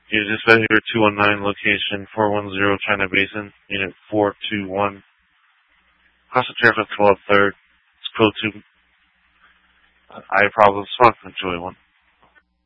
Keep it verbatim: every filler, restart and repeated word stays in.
You dispatch your two one nine location four one zero China Basin, unit four two one. Cross the traffic twelve third. It's code two. I problems. Fuck, enjoy one.